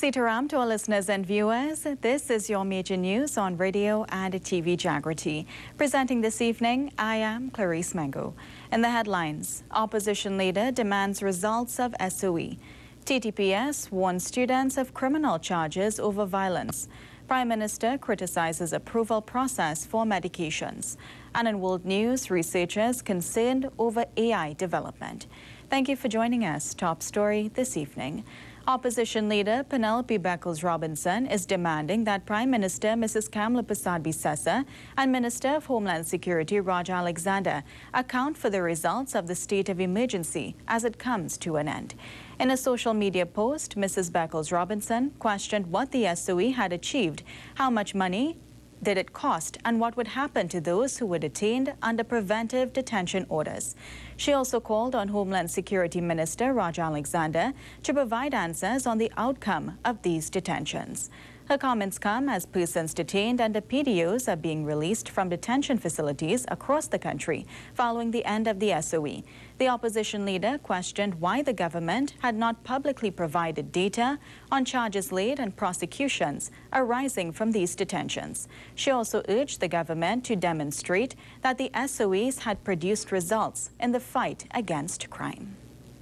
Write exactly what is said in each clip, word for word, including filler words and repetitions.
Sitaram to our listeners and viewers. This is your major news on radio and T V Jagrati. Presenting this evening, I am Clarice Mango. In the headlines, opposition leader demands results of S O E. T T P S warns students of criminal charges over violence. Prime Minister criticizes approval process for medications. And in world news, researchers concerned over A I development. Thank you for joining us. Top story this evening. Opposition leader Penelope Beckles-Robinson is demanding that Prime Minister Missus Kamla Persad-Bissessar and Minister of Homeland Security Roger Alexander account for the results of the state of emergency as it comes to an end. In a social media post, Missus Beckles-Robinson questioned what the S O E had achieved, how much money did it cost, and what would happen to those who were detained under preventive detention orders. She also called on Homeland Security Minister Roger Alexander to provide answers on the outcome of these detentions. Her comments come as persons detained under P D Os are being released from detention facilities across the country following the end of the S O E. The opposition leader questioned why the government had not publicly provided data on charges laid and prosecutions arising from these detentions. She also urged the government to demonstrate that the S O Es had produced results in the fight against crime.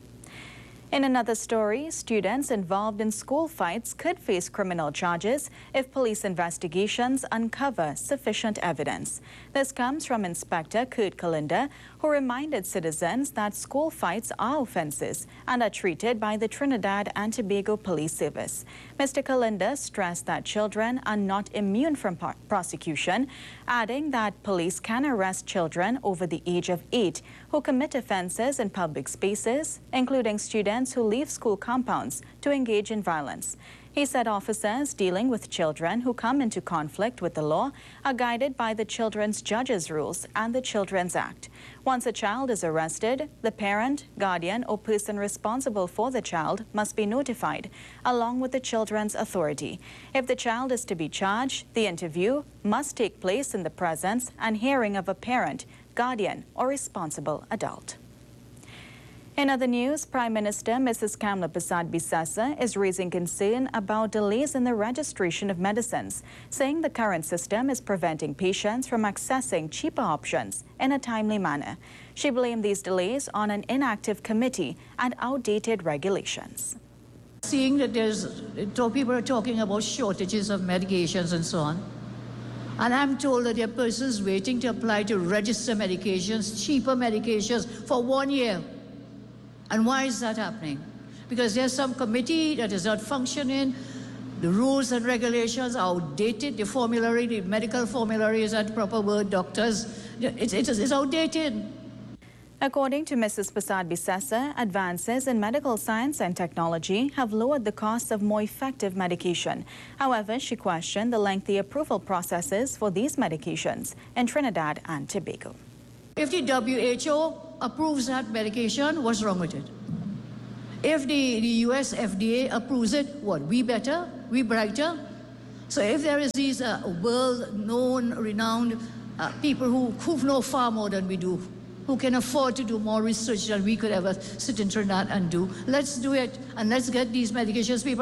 In another story, students involved in school fights could face criminal charges if police investigations uncover sufficient evidence. This comes from Inspector Kurt Kalinda, who reminded citizens that school fights are offences and are treated by the Trinidad and Tobago Police Service. Mister Kalinda stressed that children are not immune from prosecution, adding that police can arrest children over the age of eight who commit offences in public spaces, including students who leave school compounds to engage in violence. He said officers dealing with children who come into conflict with the law are guided by the Children's Judges Rules and the Children's Act. Once a child is arrested, the parent, guardian, or person responsible for the child must be notified, along with the children's authority. If the child is to be charged, the interview must take place in the presence and hearing of a parent, guardian, or responsible adult. In other news, Prime Minister Missus Kamla Persad-Bissessar is raising concern about delays in the registration of medicines, saying the current system is preventing patients from accessing cheaper options in a timely manner. She blamed these delays on an inactive committee and outdated regulations. Seeing that there's, people are talking about shortages of medications and so on, and I'm told that there are persons waiting to apply to register medications, cheaper medications, for one year. And why is that happening? Because there's some committee that is not functioning, the rules and regulations are outdated, the formulary, the medical formulary is not proper word, doctors, it's, it's, it's outdated. According to Missus Persad-Bissessar, advances in medical science and technology have lowered the cost of more effective medication. However, she questioned the lengthy approval processes for these medications in Trinidad and Tobago. If the W H O approves that medication, what's wrong with it? If the, the U S F D A approves it, what, we better? We brighter? So if there is these uh, world-known, renowned uh, people who, who know far more than we do, who can afford to do more research than we could ever sit in Trinidad and do, let's do it, and let's get these medications. People